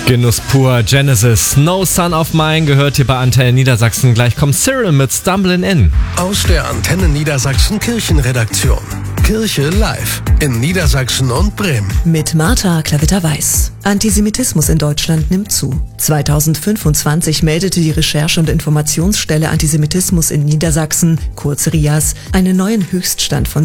Genuss pur, Genesis, No Son of Mine gehört hier bei Antenne Niedersachsen. Gleich kommt Cyril mit Stumbling In. Aus der Antenne Niedersachsen Kirchenredaktion. Kirche live in Niedersachsen und Bremen. Mit Martha Klavitter-Weiß. Antisemitismus in Deutschland nimmt zu. 2025 meldete die Recherche- und Informationsstelle Antisemitismus in Niedersachsen, kurz RIAS, einen neuen Höchststand von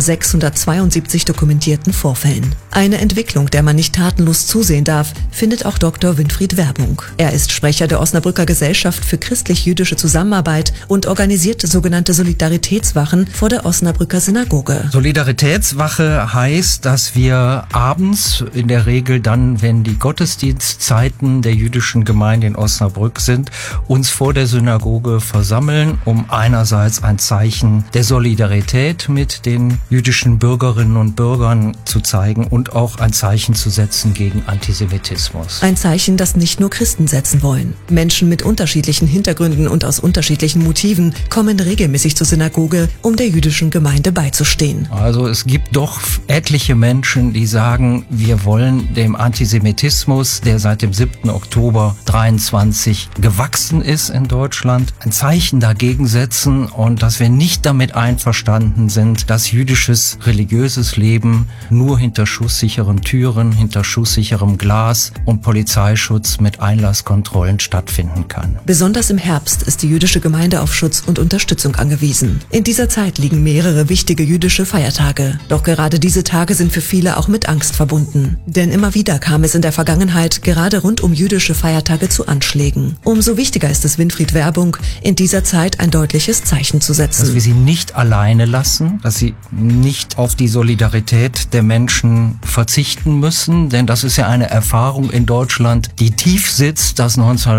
672 dokumentierten Vorfällen. Eine Entwicklung, der man nicht tatenlos zusehen darf, findet auch Dr. Winfried Werbung. Er ist Sprecher der Osnabrücker Gesellschaft für christlich-jüdische Zusammenarbeit und organisiert sogenannte Solidaritätswachen vor der Osnabrücker Synagoge. Solidaritätswache heißt, dass wir abends, in der Regel dann, wenn die Gottesdienstzeiten der jüdischen Gemeinde in Osnabrück sind, uns vor der Synagoge versammeln, um einerseits ein Zeichen der Solidarität mit den jüdischen Bürgerinnen und Bürgern zu zeigen und auch ein Zeichen zu setzen gegen Antisemitismus. Ein Zeichen, das nicht nur Christen setzen wollen. Menschen mit unterschiedlichen Hintergründen und aus unterschiedlichen Motiven kommen regelmäßig zur Synagoge, um der jüdischen Gemeinde beizustehen. Also es gibt doch etliche Menschen, die sagen, wir wollen dem Antisemitismus, der seit dem 7. Oktober 23 gewachsen ist in Deutschland, ein Zeichen dagegen setzen und dass wir nicht damit einverstanden sind, dass jüdisches religiöses Leben nur hinter schusssicheren Türen, hinter schusssicherem Glas und Polizeischutz mit Einlasskontrollen stattfinden kann. Besonders im Herbst ist die jüdische Gemeinde auf Schutz und Unterstützung angewiesen. In dieser Zeit liegen mehrere wichtige jüdische Feiertage. Doch gerade diese Tage sind für viele auch mit Angst verbunden. Denn immer wieder kam es in der Vergangenheit gerade rund um jüdische Feiertage zu Anschlägen. Umso wichtiger ist es Winfried Werbung, in dieser Zeit ein deutliches Zeichen zu setzen. Dass wir sie nicht alleine lassen, dass sie nicht auf die Solidarität der Menschen verzichten müssen, denn das ist ja eine Erfahrung in Deutschland, die tief sitzt, dass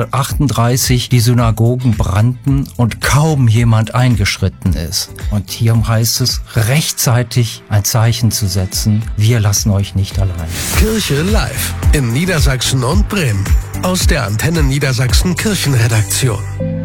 1938 die Synagogen brannten und kaum jemand eingeschritten ist. Und hier heißt es, rechtzeitig ein Zeichen zu setzen, wir lassen euch nicht allein. Kirche live in Niedersachsen und Bremen. Aus der Antenne Niedersachsen Kirchenredaktion.